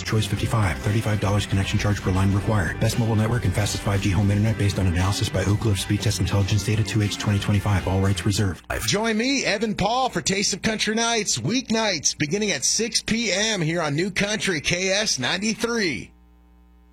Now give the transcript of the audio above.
Choice 55. $35 connection charge per line required. Best mobile network and fastest 5G home internet based on analysis by Oak Cliff Speed Test Intelligence Data 2H 2025. All rights reserved. Join me, Evan Paul, for Taste of Country Nights, weeknights, beginning at 6 p.m. here on New Country KS 93.